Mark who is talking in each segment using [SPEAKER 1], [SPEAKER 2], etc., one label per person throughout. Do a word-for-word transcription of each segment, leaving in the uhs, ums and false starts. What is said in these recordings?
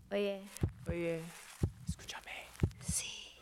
[SPEAKER 1] Oye.
[SPEAKER 2] Oye, escúchame.
[SPEAKER 1] Sí.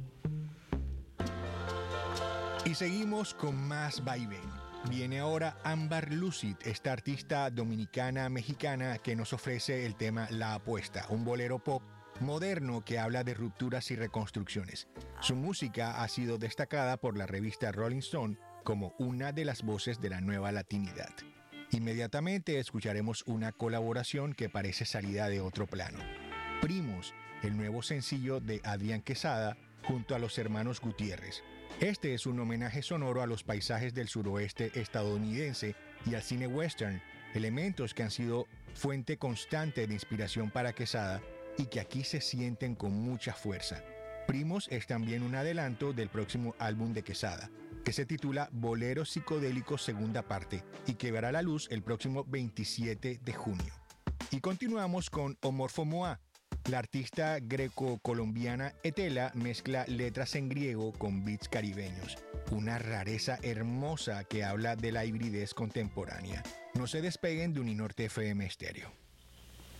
[SPEAKER 3] Y seguimos con más vaivén. Viene ahora Ámbar Lucid, esta artista dominicana-mexicana que nos ofrece el tema La Apuesta, un bolero pop moderno que habla de rupturas y reconstrucciones. Su música ha sido destacada por la revista Rolling Stone como una de las voces de la nueva latinidad. Inmediatamente escucharemos una colaboración que parece salida de otro plano. Primos, el nuevo sencillo de Adrián Quesada junto a los hermanos Gutiérrez. Este es un homenaje sonoro a los paisajes del suroeste estadounidense y al cine western, elementos que han sido fuente constante de inspiración para Quesada y que aquí se sienten con mucha fuerza. Primos es también un adelanto del próximo álbum de Quesada, que se titula Boleros Psicodélicos Segunda Parte y que verá la luz el próximo veintisiete de junio. Y continuamos con Omorfo Moa. La artista greco-colombiana Etela mezcla letras en griego con beats caribeños, una rareza hermosa que habla de la hibridez contemporánea. No se despeguen de Uninorte F M Estéreo.